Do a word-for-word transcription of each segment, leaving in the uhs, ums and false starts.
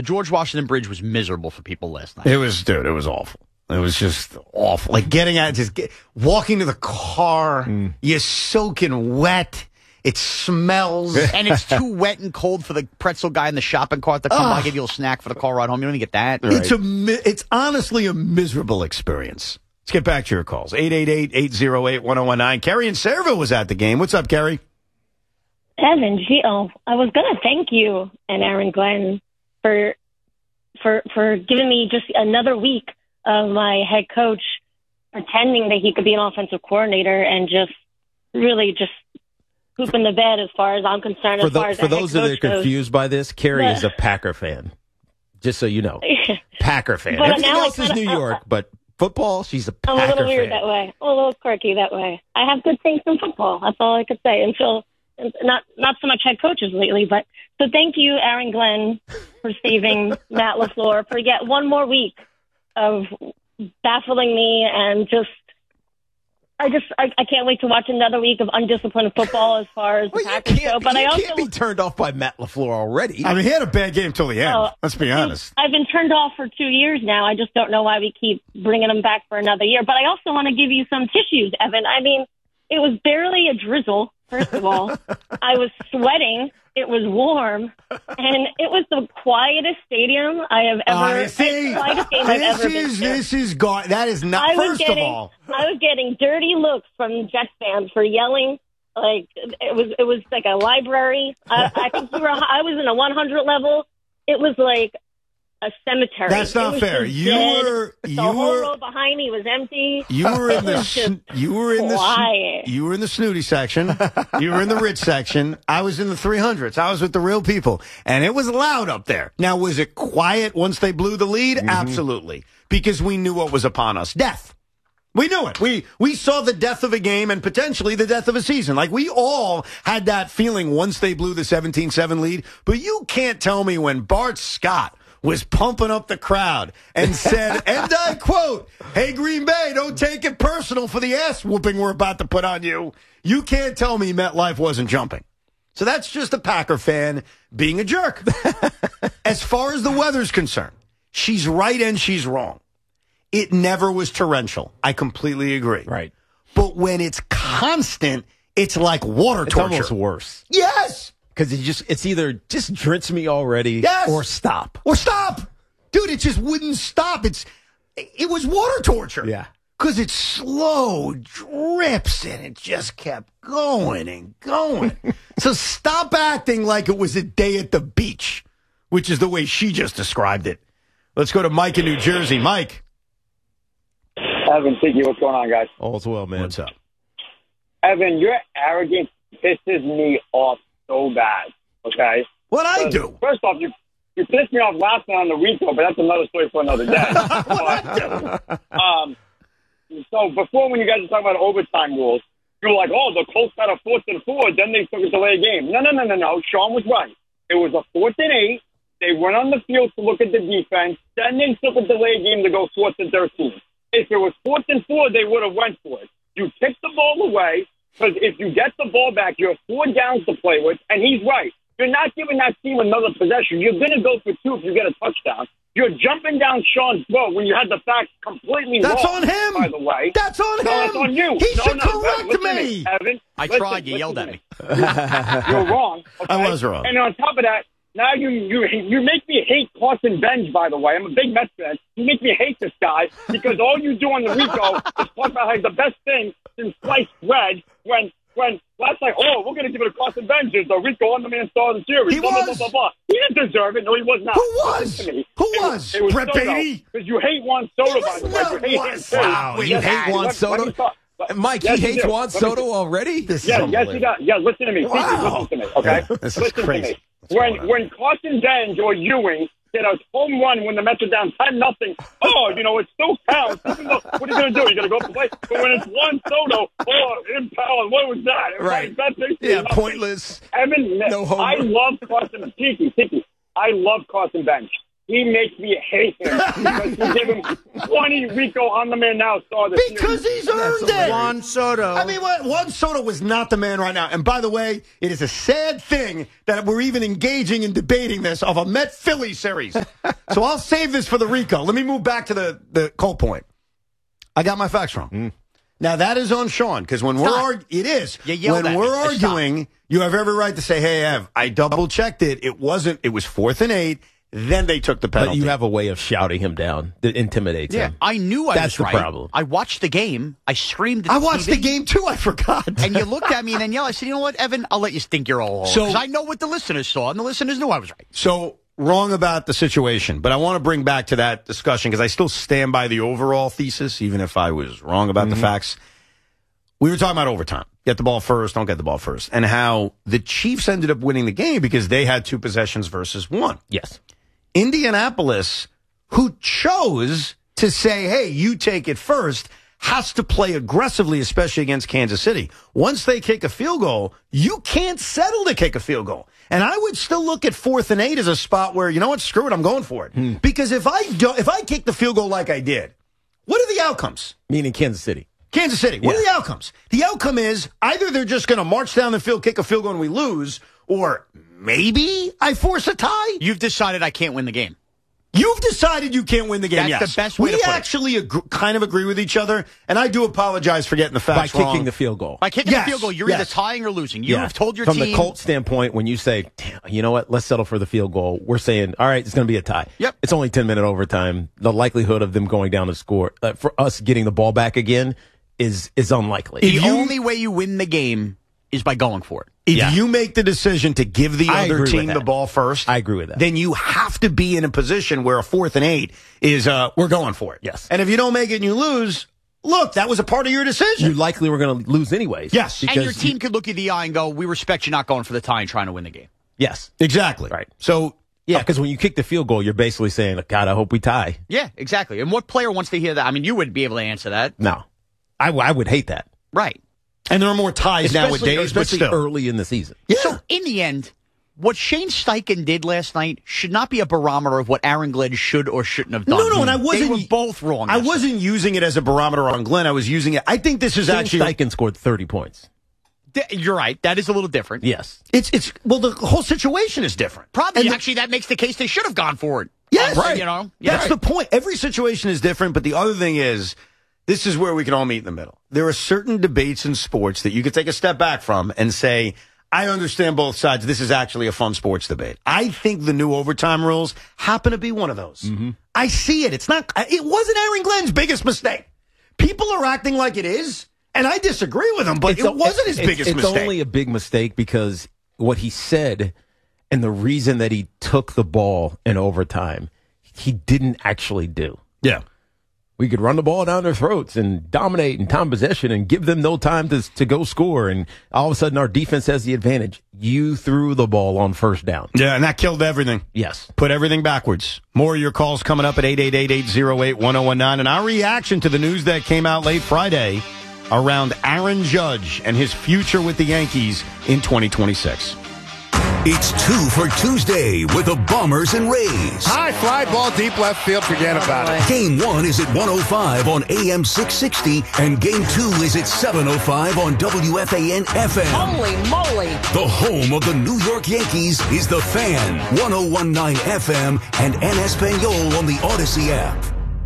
The George Washington Bridge was miserable for people last night. It was, dude, it was awful. It was just awful. Like getting out, just get, walking to the car, mm. you're soaking wet. It smells. And it's too wet and cold for the pretzel guy in the shopping cart to come by and give you a snack for the car ride home. You don't even get that. Right. It's a, it's honestly a miserable experience. Let's get back to your calls. eight eight eight, eight oh eight, one oh one nine. Kerry in Sayreville was at the game. What's up, Kerry? Evan, gee, oh, I was going to thank you and Aaron Glenn for, for, for giving me just another week of my head coach pretending that he could be an offensive coordinator and just really just poop in the bed as far as I'm concerned. For, as the, far as for those that are confused by this, Kerry but, is a Packer fan. Just so you know. Packer fan. But Everything else kinda, is New York, uh, but football, she's a Packer fan. I'm a little weird fan. that way. I'm a little quirky that way. I have good things in football. That's all I could say until not not so much head coaches lately. But so thank you, Aaron Glenn, for saving Matt LaFleur for yet one more week of baffling me and just I just I, I can't wait to watch another week of undisciplined football as far as well, the Packers go. But you I also can't be turned off by Matt LaFleur already. I mean, he had a bad game till the end. Oh, Let's be honest. I've been turned off for two years now. I just don't know why we keep bringing him back for another year. But I also want to give you some tissues, Evan. I mean, it was barely a drizzle. First of all, I was sweating. It was warm, and it was the quietest stadium I have ever. Uh, see, quietest game I've this ever is been to. this is gar- That is not. I was first getting, of all, I was getting dirty looks from Jets fans for yelling. Like it was, it was like a library. I, I think you were. I was in a one hundred level. It was like a cemetery. That's not fair. You dead. were. The You whole were. row behind me was empty. You were in the. sn- you were in quiet. the. You were in the snooty section. You were in the rich section. I was in the three hundreds. I was with the real people, and it was loud up there. Now, was it quiet once they blew the lead? Mm-hmm. Absolutely, because we knew what was upon us: death. We knew it. We we saw the death of a game and potentially the death of a season. Like, we all had that feeling once they blew the seventeen seven lead. But you can't tell me when Bart Scott was pumping up the crowd and said, and I quote, "Hey, Green Bay, don't take it personal for the ass whooping we're about to put on you." You can't tell me MetLife wasn't jumping. So that's just a Packer fan being a jerk. As far as the weather's concerned, she's right and she's wrong. It never was torrential. I completely agree. Right. But when it's constant, it's like water it's torture. It's almost worse. Yes. Because it just it's either just drench me already yes. or stop. Or stop. Dude, it just wouldn't stop. It's It was water torture. Yeah. Because it's slow drips and it just kept going and going. So stop acting like it was a day at the beach, which is the way she just described it. Let's go to Mike in New Jersey. Mike. Evan, Tiki, what's going on, guys? All's well, man. What's up? Evan, your arrogance pisses me off so bad, okay? What'd I do? First off, you you pissed me off last night on the Rico, but that's another story for another day. What'd I do? Um, so before, when you guys were talking about overtime rules, you were like, oh, the Colts had a fourth and four, then they took a delay game. No, no, no, no, no. Sean was right. It was a fourth and eight. They went on the field to look at the defense. Then they took a delay game to go fourth and thirteen. If it was fourth and four, they would have went for it. You kick the ball away, because if you get the ball back, you have four downs to play with, and he's right. You're not giving that team another possession. You're going to go for two if you get a touchdown. You're jumping down Sean's throat when you had the facts completely That's wrong, on him. by the way. That's on him. No, that's on you. He no, should no, correct listen me. me. Evan, I listen, tried. You yelled at me. me. You're wrong. Okay? I was wrong. And on top of that, now you you you make me hate Carson Bench, by the way. I'm a big Mets fan. You make me hate this guy because all you do on the Rico is talk about how he's the best thing since sliced bread when when last night, oh, we're going to give it to Carson Bench. There's the Rico on-the-man star of the series. He blah, was. Blah, blah, blah, blah. He didn't deserve it. No, he was not. Who was? Listen to me. Who it was? It was Brett Soto, Beatty? because you hate Juan Soto, by the way. No, You hate Juan him. Soto. Wow, you Yes, hate Juan let- Soto? let me talk. Mike, Yes, he you hates do. Juan Let me- Soto already? This Yeah, is yes, he does. Yeah, listen to me. Wow. Listen to me, okay? This is listen crazy. to me. What's When going on? when Carson Bench or Ewing hit a home run when the Mets are down ten nothing, oh, you know, it still counts. Even though, what are you going to do? You're going to go up and play? But when it's Juan Soto, oh, impound, what was that? Right. That thing, Yeah, nothing. pointless. Evan, No homer. I love Carson. Tiki, Tiki. I love Carson Bench. he makes me hate him because he gave him twenty Rico on the man now star this Because year. he's earned it. Juan Soto. I mean, what? Juan Soto was not the man right now. And by the way, it is a sad thing that we're even engaging in debating this of a Met-Philly series. So I'll save this for the Rico. Let me move back to the, the Colt point. I got my facts wrong. Mm. Now, that is on Sean, because when Stop. we're arguing, it is. You yelled when at we're me. Stop. arguing, you have every right to say, hey, Ev, I double-checked it. It wasn't, it was fourth and eight. Then they took the But penalty. you have a way of shouting him down that intimidates Yeah, him. I knew I That's was the right. problem. I watched the game. I screamed at I the watched T V, the game, too. I forgot. and you looked at me and then yelled. I said, you know what, Evan? I'll let you think you're all So- because I know what the listeners saw, and the listeners knew I was right. So, wrong about the situation, but I want to bring back to that discussion because I still stand by the overall thesis, even if I was wrong about mm-hmm. the facts. We were talking about overtime. Get the ball first, don't get the ball first. And how the Chiefs ended up winning the game because they had two possessions versus one. Yes. Indianapolis, who chose to say, hey, you take it first, has to play aggressively, especially against Kansas City. Once they kick a field goal, you can't settle to kick a field goal. And I would still look at fourth and eight as a spot where, you know what, screw it, I'm going for it. Hmm. Because if I do, if I kick the field goal like I did, what are the outcomes? Meaning Kansas City. Kansas City. What yeah. are the outcomes? The outcome is either they're just going to march down the field, kick a field goal, and we lose, or maybe I force a tie. You've decided I can't win the game. You've decided you can't win the game. That's yes. the best way we to put it. actually ag- kind of agree with each other, and I do apologize for getting the By facts kicking wrong. the field goal. By kicking Yes, the field goal, you're yes. either tying or losing. You Yeah. have told your From team. the Colts standpoint, when you say, damn, you know what, let's settle for the field goal, we're saying, all right, it's going to be a tie. Yep. It's only ten-minute overtime. The likelihood of them going down to score, uh, for us getting the ball back again, is is unlikely. the If you- only way you win the game is by going for it. If Yeah. you make the decision to give the I other agree with team that. the ball first, I agree with that. then you have to be in a position where a fourth and eight is, uh, we're going for it. Yes. And if you don't make it and you lose, look, that was a part of your decision. You likely were going to lose anyways. Yes. And your because team you- could look you in the eye and go, we respect you not going for the tie and trying to win the game. yes. Exactly. Right. So, Yeah, because when you kick the field goal, you're basically saying, God, I hope we tie. Yeah, exactly. And what player wants to hear that? I mean, you wouldn't be able to answer that. No. I, w- I would hate that. Right. and there are more ties Especially, nowadays, but especially still. early in the season. Yeah. So, in the end, what Shane Steichen did last night should not be a barometer of what Aaron Glenn should or shouldn't have done. No, no, and I wasn't. They were both wrong. I yesterday. wasn't using it as a barometer on Glenn. I was using it. I think this is Shane actually. Steichen scored thirty points. D- You're right. That is a little different. Yes. It's it's well, the whole situation is different. Probably, And the- actually, that makes the case they should have gone for it. Yes, Uh, You know? Yeah. That's the point. Every situation is different, but the other thing is, this is where we can all meet in the middle. There are certain debates in sports that you could take a step back from and say, I understand both sides. This is actually a fun sports debate. I think the new overtime rules happen to be one of those. Mm-hmm. I see it. It's not, it wasn't Aaron Glenn's biggest mistake. People are acting like it is, and I disagree with him, but It's it a- wasn't his it's, biggest it's mistake. It's only a big mistake because what he said and the reason that he took the ball in overtime, he didn't actually do. yeah. We could run the ball down their throats and dominate and time possession and give them no time to to go score. And all of a sudden, our defense has the advantage. You threw the ball on first down. Yeah, and that killed everything. Yes. Put everything backwards. More of your calls coming up at eight eight eight, eight oh eight, one oh one nine. And our reaction to the news that came out late Friday around Aaron Judge and his future with the Yankees in twenty twenty-six. It's two for Tuesday with the Bombers and Rays. High fly ball deep left field. Forget about it. Game one is at one oh five on A M six sixty, and game two is at seven oh five on W F A N F M. Holy moly. The home of the New York Yankees is The Fan, one oh one point nine F M, and En Espanol on the Odyssey app.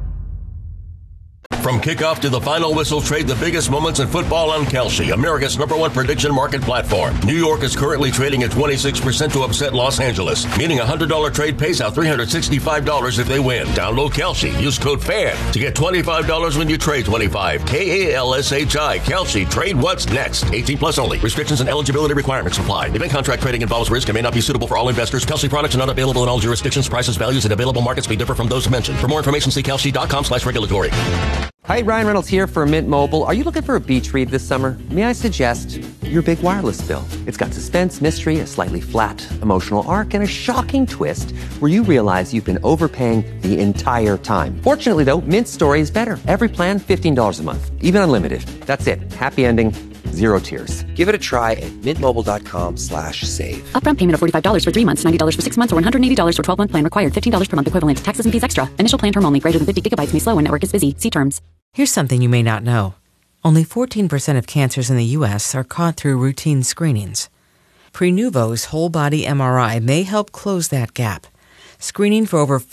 From kickoff to the final whistle, trade the biggest moments in football on Kalshi, America's number one prediction market platform. New York is currently trading at twenty-six percent to upset Los Angeles, meaning a one hundred dollars trade pays out three hundred sixty-five dollars if they win. Download Kalshi. Use code FAN to get twenty-five dollars when you trade twenty-five. K A L S H I. Kalshi. Trade what's next. eighteen plus only. Restrictions and eligibility requirements apply. Event contract trading involves risk and may not be suitable for all investors. Kalshi products are not available in all jurisdictions. Prices, values, and available markets may differ from those mentioned. For more information, see kalshi.com slash regulatory. Hi, Ryan Reynolds here for Mint Mobile. Are you looking for a beach read this summer? May I suggest your big wireless bill? It's got suspense, mystery, a slightly flat, emotional arc, and a shocking twist where you realize you've been overpaying the entire time. Fortunately, though, Mint's story is better. Every plan, fifteen dollars a month, even unlimited. That's it. Happy ending. Zero tears. Give it a try at mintmobile.com slash save. Upfront payment of forty-five dollars for three months, ninety dollars for six months, or one hundred eighty dollars for twelve-month plan required. fifteen dollars per month equivalent. Taxes and fees extra. Initial plan term only. Greater than fifty gigabytes may slow when network is busy. See terms. Here's something you may not know. Only fourteen percent of cancers in the U S are caught through routine screenings. Prenuvo's whole body M R I may help close that gap. Screening for over